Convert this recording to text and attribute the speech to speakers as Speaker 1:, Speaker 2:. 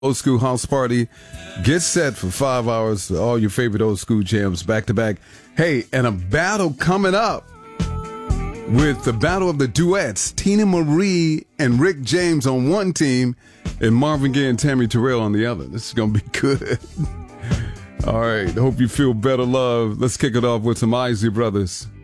Speaker 1: Old School House Party. Get set for 5 hours. All your favorite old school jams back to back. Hey, and a battle coming up with the battle of the duets. Tina Marie and Rick James on one team and Marvin Gaye and Tammy Terrell on the other. This is going to be good. All right. Hope you feel better, love. Let's kick it off with some Isley Brothers.